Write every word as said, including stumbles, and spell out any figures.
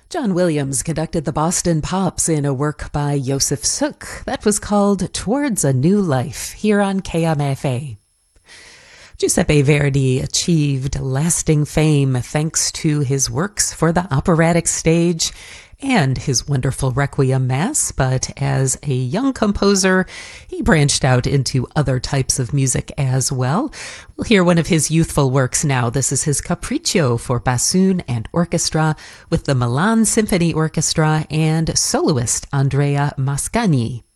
John Williams conducted the Boston Pops in a work by Joseph Suk that was called Towards a New Life, here on K M F A. Giuseppe Verdi achieved lasting fame thanks to his works for the operatic stage and his wonderful Requiem Mass, but as a young composer, he branched out into other types of music as well. We'll hear one of his youthful works now. This is his Capriccio for bassoon and orchestra with the Milan Symphony Orchestra and soloist Andrea Mascagni.